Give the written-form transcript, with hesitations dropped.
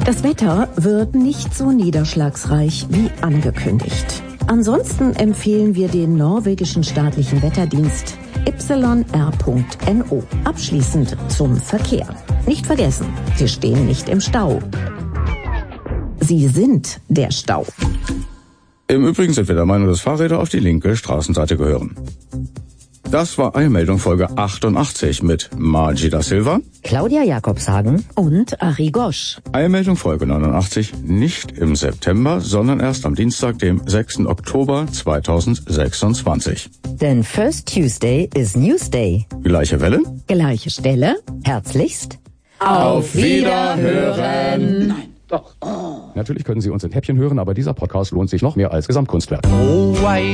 Das Wetter wird nicht so niederschlagsreich wie angekündigt. Ansonsten empfehlen wir den norwegischen staatlichen Wetterdienst yr.no. Abschließend zum Verkehr. Nicht vergessen, Sie stehen nicht im Stau. Sie sind der Stau. Im Übrigen sind wir der Meinung, dass Fahrräder auf die linke Straßenseite gehören. Das war Eilmeldung Folge 88 mit Margie da Silva, Claudia Jakobshagen und Ari Gosch. Eilmeldung Folge 89 nicht im September, sondern erst am Dienstag, dem 6. Oktober 2026. Denn First Tuesday is Newsday. Gleiche Welle, Gleiche Stelle. Herzlichst. Auf Wiederhören! Nein, doch. Natürlich können Sie uns in Häppchen hören, aber dieser Podcast lohnt sich noch mehr als Gesamtkunstwerk. Oh,